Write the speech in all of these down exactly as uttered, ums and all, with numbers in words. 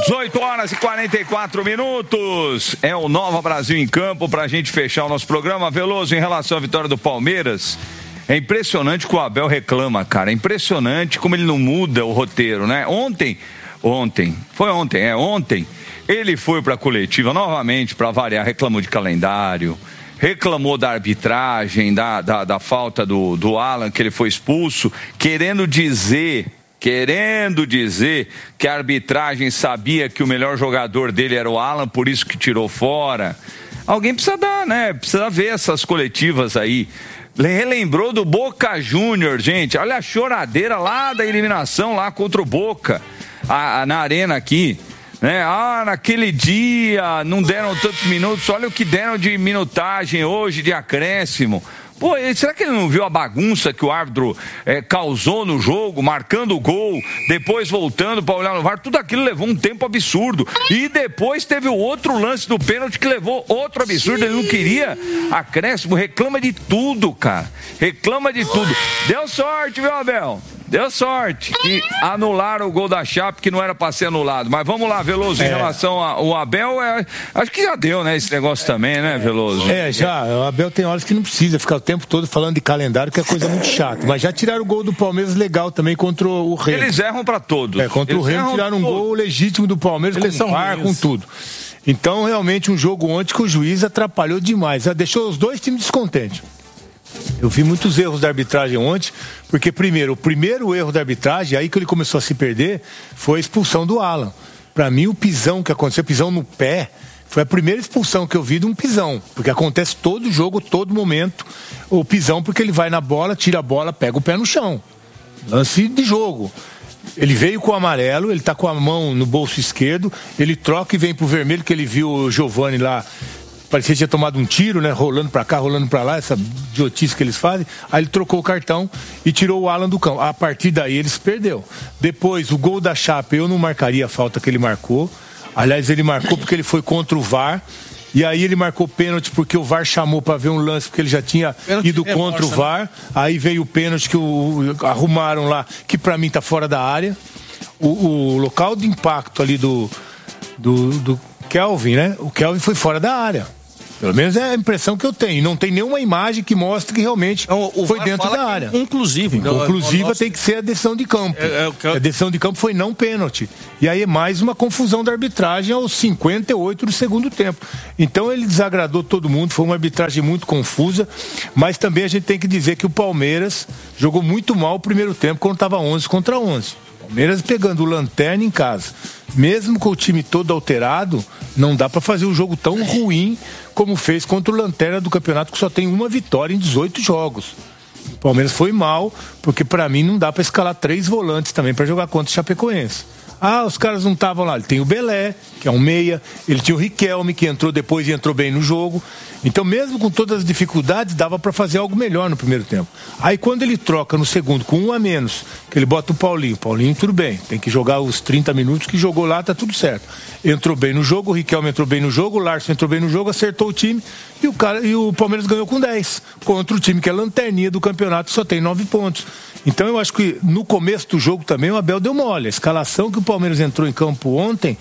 dezoito horas e quarenta e quatro minutos. É o Nova Brasil em campo para a gente fechar o nosso programa. Veloso, em relação à vitória do Palmeiras, é impressionante que o Abel reclama, cara. É impressionante como ele não muda o roteiro, né? Ontem, ontem, foi ontem, é ontem, ele foi para a coletiva novamente, para variar, reclamou de calendário, reclamou da arbitragem, da, da, da falta do, do Alan, que ele foi expulso, querendo dizer... Querendo dizer que a arbitragem sabia que o melhor jogador dele era o Alan, por isso que tirou fora. Alguém precisa dar, né? Precisa ver essas coletivas aí. Relembrou do Boca Júnior, gente. Olha a choradeira lá da eliminação lá contra o Boca, a, a, na arena aqui. Né? Ah, naquele dia não deram tantos minutos. Olha o que deram de minutagem hoje, de acréscimo. Pô, será que ele não viu a bagunça que o árbitro é, causou no jogo, marcando o gol, depois voltando para olhar no V A R? Tudo aquilo levou um tempo absurdo. E depois teve o outro lance do pênalti que levou outro absurdo. Ele não queria acréscimo, reclama de tudo, cara. Reclama de tudo. Deu sorte, viu, Abel? Deu sorte que anularam o gol da Chape, que não era para ser anulado. Mas vamos lá, Veloso, em é. relação ao Abel, é, acho que já deu, né, esse negócio também, né, Veloso? É, já, o Abel tem horas que não precisa ficar o tempo todo falando de calendário, que é coisa muito chata. Mas já tiraram o gol do Palmeiras legal também contra o Remo. Eles erram para todos. É, contra Eles o Remo tiraram um gol legítimo do Palmeiras, Eles com o V A R, com tudo. Então, realmente, um jogo ontem que o juiz atrapalhou demais. Deixou os dois times descontentes. Eu vi muitos erros da arbitragem ontem, porque primeiro, o primeiro erro da arbitragem, aí que ele começou a se perder, foi a expulsão do Alan. Para mim, o pisão que aconteceu, pisão no pé, foi a primeira expulsão que eu vi de um pisão, porque acontece todo jogo, todo momento, o pisão, porque ele vai na bola, tira a bola, pega o pé no chão. Lance de jogo. Ele veio com o amarelo, ele tá com a mão no bolso esquerdo, ele troca e vem pro vermelho, que ele viu o Giovani lá, parecia que tinha tomado um tiro, né? Rolando pra cá, rolando pra lá, essa idiotice que eles fazem. Aí ele trocou o cartão e tirou o Alan do campo. A partir daí ele se perdeu. Depois, o gol da Chape, eu não marcaria a falta que ele marcou. Aliás, ele marcou porque ele foi contra o V A R. E aí ele marcou pênalti porque o V A R chamou pra ver um lance, porque ele já tinha pênalti ido contra o V A R. Aí veio o pênalti que o, arrumaram lá, que pra mim tá fora da área. O, o local de impacto ali do, do, do Kelvin, né? O Kelvin foi fora da área. Pelo menos é a impressão que eu tenho. Não tem nenhuma imagem que mostre que realmente não, foi dentro da área. Inclusive. Conclusiva nosso... tem que ser a decisão de campo. É, é, é... A decisão de campo foi não pênalti. E aí é mais uma confusão da arbitragem aos cinquenta e oito do segundo tempo. Então ele desagradou todo mundo, foi uma arbitragem muito confusa, mas também a gente tem que dizer que o Palmeiras jogou muito mal o primeiro tempo quando estava onze contra onze. Palmeiras pegando o Lanterna em casa. Mesmo com o time todo alterado, não dá para fazer um jogo tão ruim como fez contra o Lanterna do campeonato, que só tem uma vitória em dezoito jogos. O Palmeiras foi mal, porque para mim não dá para escalar três volantes também para jogar contra o Chapecoense. Ah, os caras não estavam lá. Ele tem o Belé, que é um meia. Ele tinha o Riquelme, que entrou depois e entrou bem no jogo. Então, mesmo com todas as dificuldades, dava para fazer algo melhor no primeiro tempo. Aí, quando ele troca no segundo, com um a menos, que ele bota o Paulinho. Paulinho, tudo bem. Tem que jogar os trinta minutos que jogou lá, tá tudo certo. Entrou bem no jogo, o Riquelme entrou bem no jogo, o Larson entrou bem no jogo, acertou o time. E o, cara, e o Palmeiras ganhou com dez. Contra o time que é lanterninha do campeonato, só tem nove pontos. Então, eu acho que no começo do jogo também o Abel deu mole. A escalação que o Palmeiras entrou em campo ontem,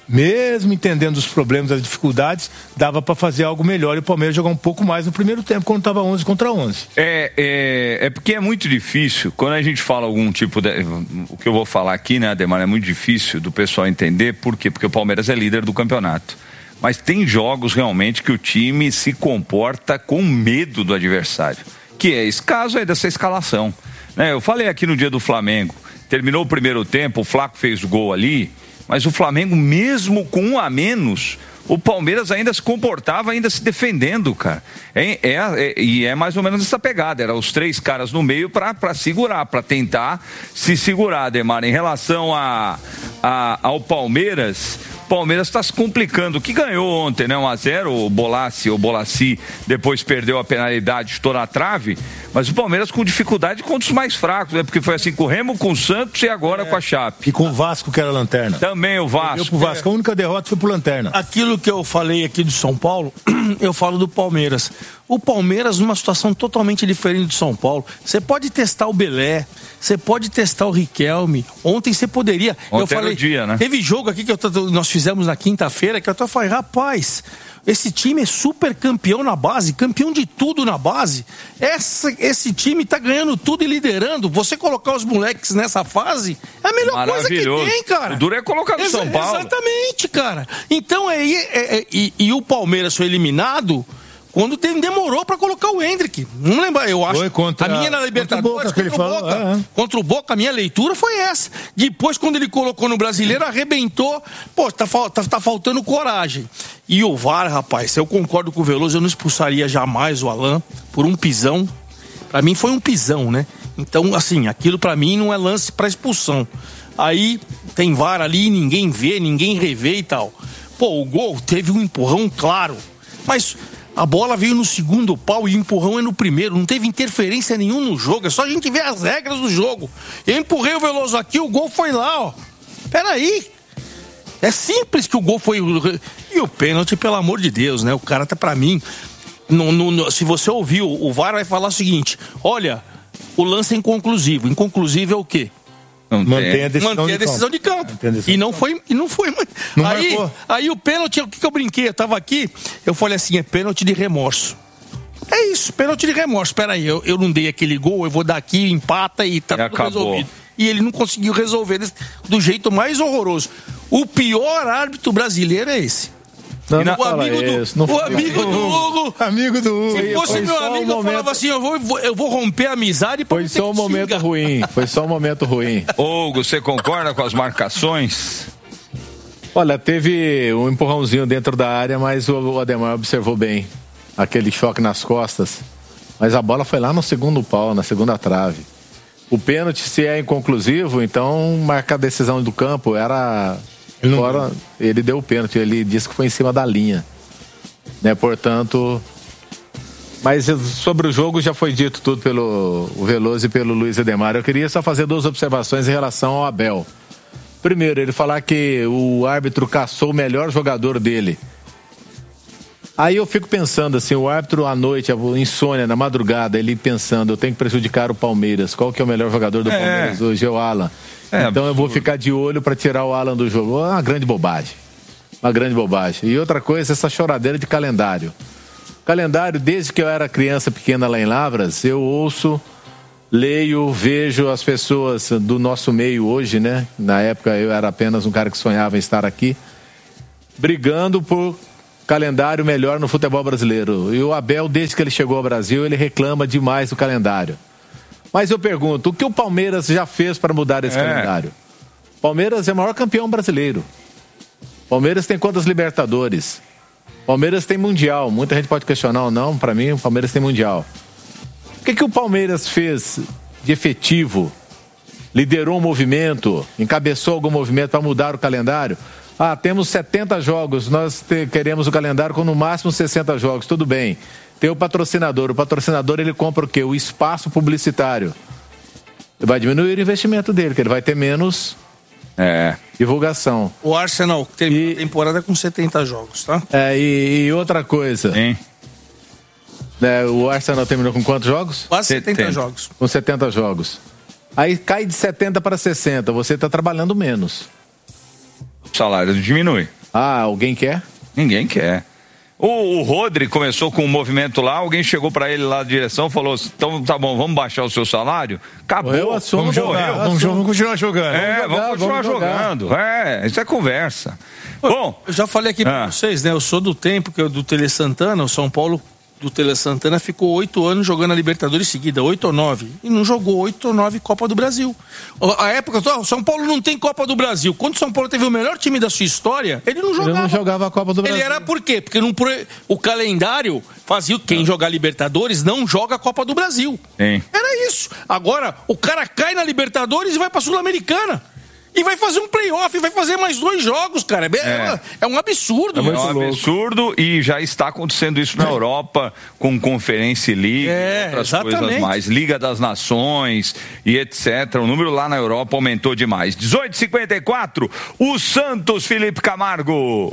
mesmo entendendo os problemas, as dificuldades, dava para fazer algo melhor e o Palmeiras jogar um pouco mais no primeiro tempo, quando estava onze contra onze. É, é, é porque é muito difícil, quando a gente fala algum tipo de... O que eu vou falar aqui, né, Ademar, é muito difícil do pessoal entender. Por quê? Porque o Palmeiras é líder do campeonato. Mas tem jogos realmente que o time se comporta com medo do adversário. Que é esse caso aí dessa escalação. Né? Eu falei aqui no dia do Flamengo, terminou o primeiro tempo, o Flaco fez o gol ali, mas o Flamengo, mesmo com um a menos, o Palmeiras ainda se comportava, ainda se defendendo, cara. É, é, é, e é mais ou menos essa pegada, eram os três caras no meio para segurar, para tentar se segurar, Ademar. Em relação a, a, ao Palmeiras, Palmeiras está se complicando, que ganhou ontem, né? um a zero, o Bolassi, o Bolassi depois perdeu a penalidade, estourou a trave, mas o Palmeiras com dificuldade contra os mais fracos, né? Porque foi assim com o Remo, com o Santos e agora é. com a Chape. E com o Vasco, que era lanterna. Também o Vasco. Deu pro Vasco, a única derrota foi pro lanterna. Aquilo que eu falei aqui do São Paulo, eu falo do Palmeiras. O Palmeiras numa situação totalmente diferente do São Paulo. Você pode testar o Belé, você pode testar o Riquelme. Ontem você poderia. Ontem eu falei, era o dia, né? Teve jogo aqui que eu, nós fizemos na quinta-feira que eu até falei, rapaz, esse time é super campeão na base, campeão de tudo na base. Essa, esse time tá ganhando tudo e liderando. Você colocar os moleques nessa fase é a melhor coisa que tem, cara. O duro é colocar no Ex- São Paulo. Exatamente, cara. Então, é, é, é e, e o Palmeiras foi eliminado quando teve, demorou pra colocar o Hendrick. Não lembro, eu acho. Foi contra, a minha na Libertadores, contra o Boca. Contra o Boca. Falou, é. Contra o Boca, a minha leitura foi essa. Depois, quando ele colocou no Brasileiro, arrebentou. Pô, tá, tá, tá faltando coragem. E o V A R, rapaz, eu concordo com o Veloso, eu não expulsaria jamais o Alan por um pisão. Pra mim foi um pisão, né? Então, assim, aquilo pra mim não é lance pra expulsão. Aí tem V A R ali, ninguém vê, ninguém revê e tal. Pô, o gol teve um empurrão claro. Mas a bola veio no segundo pau e o empurrão é no primeiro. Não teve interferência nenhuma no jogo. É só a gente ver as regras do jogo. Eu empurrei o Veloso aqui, o gol foi lá, ó. Peraí. É simples que o gol foi... E o pênalti, pelo amor de Deus, né? O cara tá pra mim... No, no, no, se você ouviu, o V A R vai falar o seguinte: olha, o lance é inconclusivo. Inconclusivo é o quê? Não Mantém a decisão, Mantém de, a decisão de campo. decisão E não foi, e não foi. Não aí, marcou. aí o pênalti, o que, que eu brinquei? Eu tava aqui, eu falei assim: é pênalti de remorso. É isso, pênalti de remorso. Peraí, eu, eu não dei aquele gol, eu vou dar aqui, empata e tá E tudo acabou. resolvido. E ele não conseguiu resolver desse, do jeito mais horroroso. O pior árbitro brasileiro é esse. Não, o não amigo, do, isso, não o amigo do Hugo. Amigo do Hugo. Se fosse Foi meu só amigo, um eu momento... falava assim: eu vou, eu vou romper a amizade. Foi só um momento xingar. ruim. Foi só um momento ruim. Hugo, você concorda com as marcações? Olha, teve um empurrãozinho dentro da área, mas o Ademar observou bem aquele choque nas costas. Mas a bola foi lá no segundo pau, na segunda trave. O pênalti, se é inconclusivo, então marcar a decisão do campo era... Ele, não... Fora, ele deu o pênalti, ele disse que foi em cima da linha. Né, portanto... Mas sobre o jogo já foi dito tudo pelo Veloso e pelo Luiz Ademar. Eu queria só fazer duas observações em relação ao Abel. Primeiro, ele falar que o árbitro caçou o melhor jogador dele. Aí eu fico pensando assim, o árbitro à noite, a insônia, na madrugada, ele pensando, eu tenho que prejudicar o Palmeiras. Qual que é o melhor jogador do é. Palmeiras hoje? É o Alan. É, então eu vou ficar de olho para tirar o Alan do jogo. Uma grande bobagem. Uma grande bobagem. E outra coisa, essa choradeira de calendário. Calendário, desde que eu era criança pequena lá em Lavras, eu ouço, leio, vejo as pessoas do nosso meio hoje, né? Na época eu era apenas um cara que sonhava em estar aqui, brigando por calendário melhor no futebol brasileiro. E o Abel, desde que ele chegou ao Brasil, ele reclama demais do calendário. Mas eu pergunto, o que o Palmeiras já fez para mudar esse é. calendário? Palmeiras é o maior campeão brasileiro. Palmeiras tem quantas Libertadores? Palmeiras tem Mundial. Muita gente pode questionar ou não. Para mim, o Palmeiras tem Mundial. O que, que o Palmeiras fez de efetivo? Liderou um movimento? Encabeçou algum movimento para mudar o calendário? Ah, temos setenta jogos, nós te, queremos o calendário com no máximo sessenta jogos. Tudo bem. Tem o patrocinador. O patrocinador, ele compra o quê? O espaço publicitário. Vai diminuir o investimento dele, que ele vai ter menos... É. Divulgação. O Arsenal tem temporada com setenta jogos, tá? É, e, e outra coisa. Sim. É, o Arsenal terminou com quantos jogos? Quase setenta, setenta jogos. Com setenta jogos. Aí cai de setenta para sessenta, você está trabalhando menos. O salário diminui. Ah, alguém quer? Ninguém quer. O, o Rodri começou com um movimento lá, alguém chegou pra ele lá da direção e falou, então tá bom, vamos baixar o seu salário? Acabou. Eu assumo, vamos jogar, vamos, vamos continuar jogando. É, vamos, jogar, vamos continuar vamos jogando. É, isso é conversa. Bom, eu já falei aqui pra ah. vocês, né? Eu sou do tempo que eu, do Tele Santana, o São Paulo do Tele Santana ficou oito anos jogando a Libertadores seguida, oito ou nove. E não jogou oito ou nove Copa do Brasil. A época, o São Paulo não tem Copa do Brasil. Quando o São Paulo teve o melhor time da sua história, ele não jogava. Ele não jogava a Copa do Brasil. Ele era por quê? Porque não, o calendário fazia quem jogar Libertadores não joga a Copa do Brasil. Sim. Era isso. Agora, o cara cai na Libertadores e vai pra Sul-Americana. E vai fazer um playoff, vai fazer mais dois jogos, cara. É, é. é um absurdo. É, é um absurdo e já está acontecendo isso na é. Europa, com Conferência League, é, outras exatamente. coisas mais, Liga das Nações e etcétera. O número lá na Europa aumentou demais. dezoito e cinquenta e quatro, o Santos, Felipe Camargo.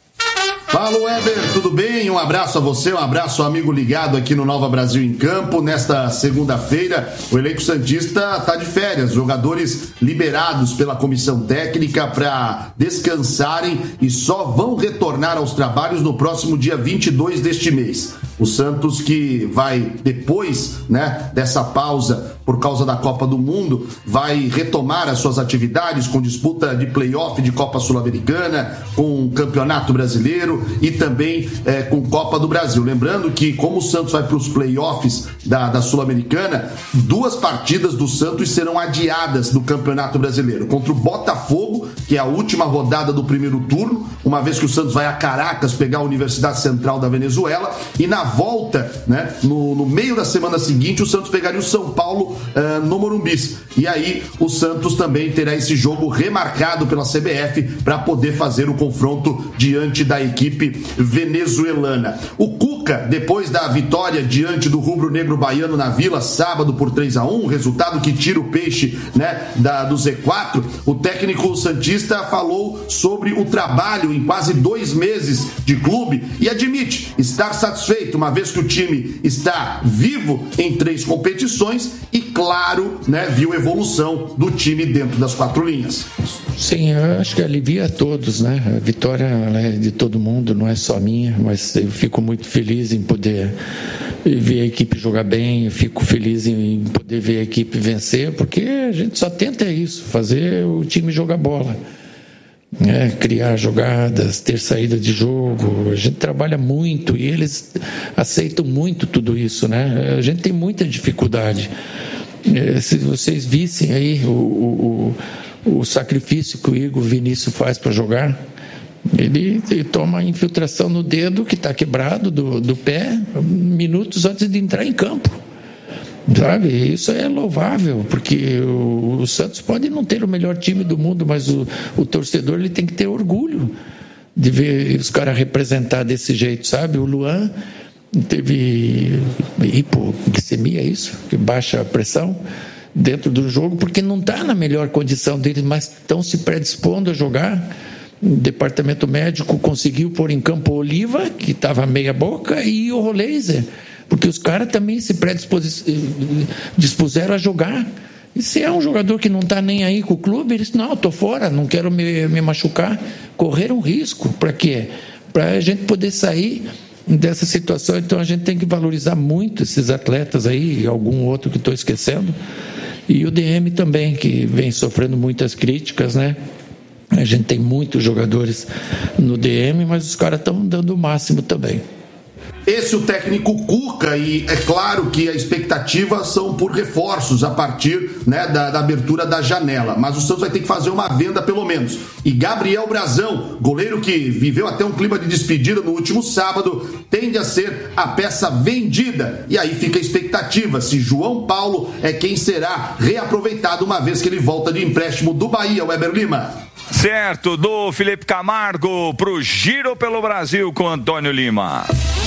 Fala, Weber, tudo bem? Um abraço a você, um abraço ao amigo ligado aqui no Nova Brasil em Campo. Nesta segunda-feira, o elenco santista está de férias, jogadores liberados pela comissão técnica para descansarem e só vão retornar aos trabalhos no próximo dia vinte e dois deste mês. O Santos, que vai, depois, né, dessa pausa por causa da Copa do Mundo, vai retomar as suas atividades com disputa de play-off de Copa Sul-Americana, com Campeonato Brasileiro e também é, com Copa do Brasil. Lembrando que, como o Santos vai para os play-offs da, da Sul-Americana, duas partidas do Santos serão adiadas do Campeonato Brasileiro. Contra o Botafogo, que é a última rodada do primeiro turno, uma vez que o Santos vai a Caracas pegar a Universidade Central da Venezuela, e na volta, né, no, no meio da semana seguinte, o Santos pegaria o São Paulo uh, no Morumbis. E aí o Santos também terá esse jogo remarcado pela C B F para poder fazer o confronto diante da equipe venezuelana. O Cuca, depois da vitória diante do rubro-negro baiano na Vila, sábado por três a um, resultado que tira o peixe, né, da, do Z quatro, o técnico santista falou sobre o trabalho em quase dois meses de clube e admite estar satisfeito, uma vez que o time está vivo em três competições e, claro, né, viu evolução do time dentro das quatro linhas. Sim, eu acho que alivia a todos, né? A vitória é de todo mundo, não é só minha, mas eu fico muito feliz em poder ver a equipe jogar bem, eu fico feliz em poder ver a equipe vencer, porque a gente só tenta isso, fazer o time jogar bola. É, criar jogadas, ter saída de jogo, a gente trabalha muito e eles aceitam muito tudo isso, né? A gente tem muita dificuldade. É, se vocês vissem aí o, o, o, o sacrifício que o Igor Vinícius faz para jogar, ele, ele toma infiltração no dedo que está quebrado do, do pé minutos antes de entrar em campo. Sabe, isso é louvável, porque o, o Santos pode não ter o melhor time do mundo, mas o, o torcedor ele tem que ter orgulho de ver os caras representar desse jeito, sabe? O Luan teve hipoglicemia, isso, que baixa a pressão dentro do jogo, porque não está na melhor condição deles, mas estão se predispondo a jogar. O departamento médico conseguiu pôr em campo o Oliva, que estava meia boca, e o Roleiser, porque os caras também se predispuseram a jogar. E se é um jogador que não está nem aí com o clube, eles não, estou fora, não quero me, me machucar. Correram risco. Para quê? Para a gente poder sair dessa situação. Então a gente tem que valorizar muito esses atletas aí, e algum outro que estou esquecendo. E o D M também, que vem sofrendo muitas críticas, né? A gente tem muitos jogadores no D M, mas os caras estão dando o máximo também. Esse é o técnico Cuca, e é claro que a expectativa são por reforços a partir, né, da, da abertura da janela, mas o Santos vai ter que fazer uma venda pelo menos. E Gabriel Brazão, goleiro que viveu até um clima de despedida no último sábado, tende a ser a peça vendida. E aí fica a expectativa se João Paulo é quem será reaproveitado uma vez que ele volta de empréstimo do Bahia, Weber Lima. Certo, do Felipe Camargo pro Giro pelo Brasil com Antônio Lima.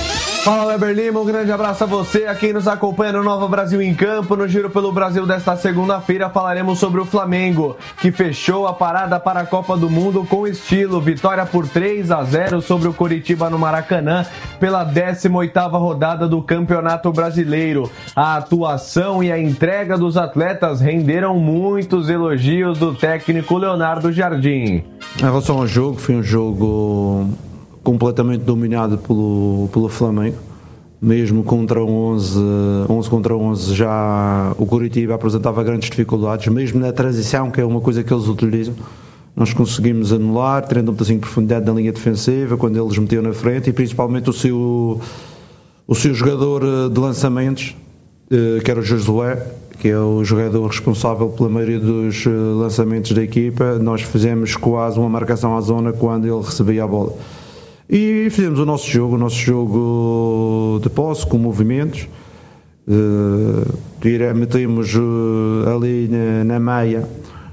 Fala, Weber Lima, um grande abraço a você, a quem nos acompanha no Nova Brasil em Campo. No Giro pelo Brasil desta segunda-feira falaremos sobre o Flamengo, que fechou a parada para a Copa do Mundo com estilo. Vitória por três a zero sobre o Coritiba no Maracanã pela décima oitava rodada do Campeonato Brasileiro. A atuação e a entrega dos atletas renderam muitos elogios do técnico Leonardo Jardim. Em relação ao jogo, foi um jogo completamente dominado pelo, pelo Flamengo, mesmo contra onze, onze contra onze já o Coritiba apresentava grandes dificuldades, mesmo na transição, que é uma coisa que eles utilizam, nós conseguimos anular, tendo um pedacinho de profundidade na linha defensiva, quando eles metiam na frente, e principalmente o seu, o seu jogador de lançamentos, que era o Josué, que é o jogador responsável pela maioria dos lançamentos da equipa. Nós fizemos quase uma marcação à zona quando ele recebia a bola. E fizemos o nosso jogo, o nosso jogo de posse, com movimentos. Uh, metemos uh, ali na, na meia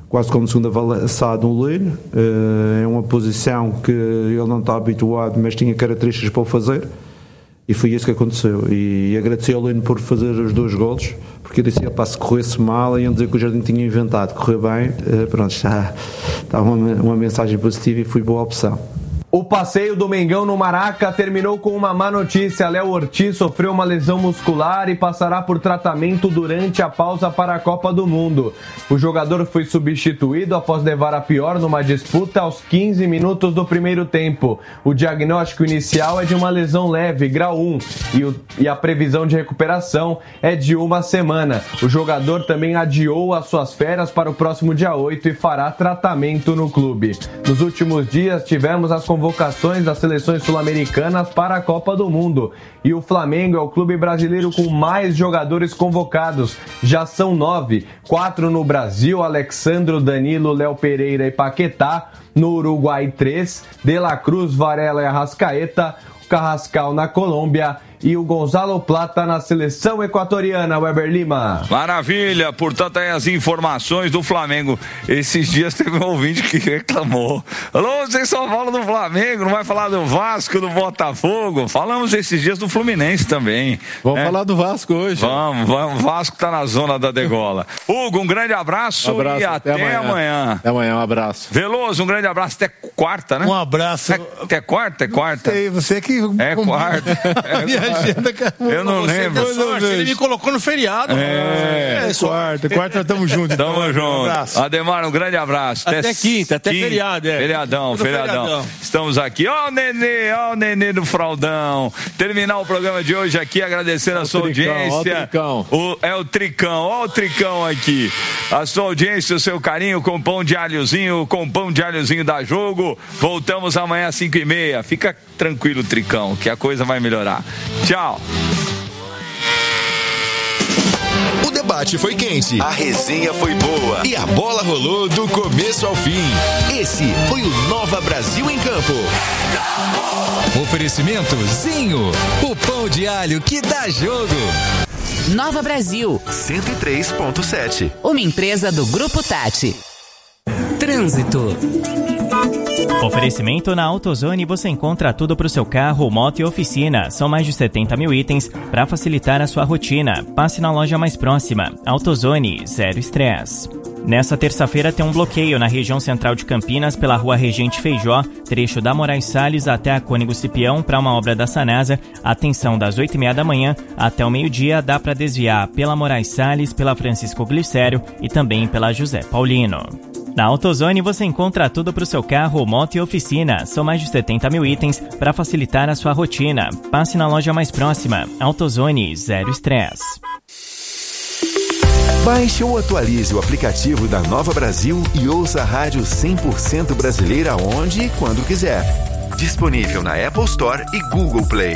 quase como segundo avançado no Lino. É uma posição que ele não está habituado, mas tinha características para o fazer. E foi isso que aconteceu. E agradeci ao Lino por fazer os dois golos, porque eu disse, pá, se corresse mal, iam dizer que o Jardim tinha inventado. Correu bem, pronto, está, está uma, uma mensagem positiva e foi boa opção. O passeio do Mengão no Maraca terminou com uma má notícia. Léo Ortiz sofreu uma lesão muscular e passará por tratamento durante a pausa para a Copa do Mundo. O jogador foi substituído após levar a pior numa disputa aos quinze minutos do primeiro tempo. O diagnóstico inicial é de uma lesão leve, grau um, e, o, e a previsão de recuperação é de uma semana. O jogador também adiou as suas férias para o próximo dia oito e fará tratamento no clube. Nos últimos dias tivemos as convocações das seleções sul-americanas para a Copa do Mundo. E o Flamengo é o clube brasileiro com mais jogadores convocados. Já são nove. Quatro no Brasil, Alexandro, Danilo, Léo Pereira e Paquetá. No Uruguai, três. De La Cruz, Varela e Arrascaeta. O Carrascal na Colômbia. E o Gonzalo Plata na seleção equatoriana, Weber Lima. Maravilha, portanto aí as informações do Flamengo. Esses dias teve um ouvinte que reclamou. Alô, vocês só falam do Flamengo, não vai falar do Vasco, do Botafogo? Falamos esses dias do Fluminense também. Vamos né? falar do Vasco hoje. Vamos, vamos, Vasco tá na zona da degola. Hugo, um grande abraço, um abraço e até, até amanhã. amanhã. Até amanhã, um abraço. Veloso, um grande abraço, até quarta, né? Um abraço. É, até quarta, é quarta? Sei, você que... É quarta. É agenda, eu não lembro. Sorte, ele me colocou no feriado. É, é quarta. Quarta, tamo junto. Tamo então. junto. Um abraço. Ademar, um grande abraço. Até, até quinta, até quinta, feriado. É. Feriadão, feriadão, feriadão. Estamos aqui. Ó o Nenê, ó o Nenê do Fraldão. Terminar o programa de hoje aqui, agradecendo ó a sua tricão, audiência. Ó o tricão. O, é o Tricão, ó o Tricão aqui. A sua audiência, o seu carinho com pão de alhozinho, com pão de alhozinho da Jogo. Voltamos amanhã às cinco e meia. Fica tranquilo, Tricão, que a coisa vai melhorar. Tchau. O debate foi quente, a resenha foi boa e a bola rolou do começo ao fim. Esse foi o Nova Brasil em Campo. Oferecimento Zinho, o pão de alho que dá jogo. Nova Brasil cento e três ponto sete. Uma empresa do Grupo Tati. Trânsito. Oferecimento na AutoZone, você encontra tudo para o seu carro, moto e oficina. São mais de setenta mil itens para facilitar a sua rotina. Passe na loja mais próxima. AutoZone, zero estresse. Nessa terça-feira tem um bloqueio na região central de Campinas pela rua Regente Feijó, trecho da Moraes Salles até a Cônego Cipião para uma obra da Sanasa. Atenção, das oito e meia da manhã até o meio-dia dá para desviar pela Moraes Salles, pela Francisco Glicério e também pela José Paulino. Na AutoZone você encontra tudo para o seu carro, moto e oficina. São mais de setenta mil itens para facilitar a sua rotina. Passe na loja mais próxima. AutoZone, zero estresse. Baixe ou atualize o aplicativo da Nova Brasil e ouça a rádio cem por cento brasileira onde e quando quiser. Disponível na Apple Store e Google Play.